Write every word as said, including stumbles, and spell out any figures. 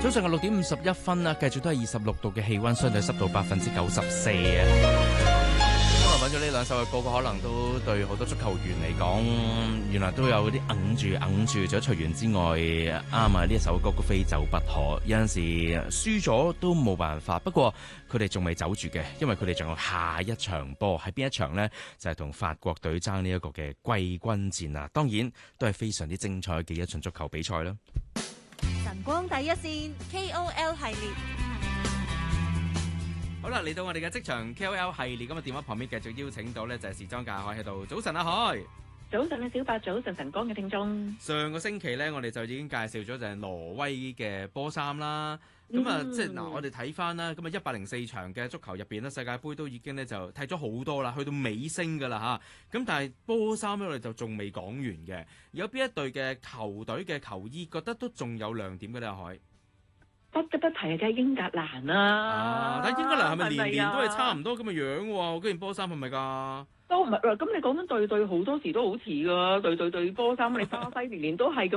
早上嘅六點五十一分啦，繼續都係二十六度嘅氣溫，相對濕度百分之九十四啊。揾咗呢兩首嘅歌，可能都對好多足球員嚟講，原來都有啲揞住揞住。除咗隨緣之外，啱啊！呢一首歌曲非走不可。有陣時輸咗都冇辦法，不過佢哋仲未走住嘅，因為佢哋仲有下一場波。係邊一場呢？就係、是、同法國隊爭呢一個嘅季軍戰啊！當然都係非常之精彩嘅一場足球比賽啦。 晨光第一線 K O L 系列。 好啦，嚟到我哋嘅職場 K O L 系列，咁啊電話旁邊繼續邀請到呢就係時裝界海喺度。早晨阿海， 早晨嘅小白，早晨晨光嘅聽眾。 上個星期呢，我哋就已經介紹咗就係挪威嘅波衫啦。咁啊、嗯，即係嗱，我哋睇翻啦，咁啊一百零四場嘅足球入邊呢，世界盃都已經呢就踢咗好多啦，去到尾聲噶啦吓。咁但係波衫呢，我哋就仲未講完嘅。有邊一隊嘅球隊嘅球衣覺得都仲有亮點嘅呢？阿海？ 不得不提嘅梗係英格蘭啦、 啊，但係英格蘭係咪年年都係差唔多咁嘅樣喎？我嗰件波衫係咪㗎？ 都唔係，咁你講緊對對好多時都好似㗎，對對對波衫，你巴西年年都係咁。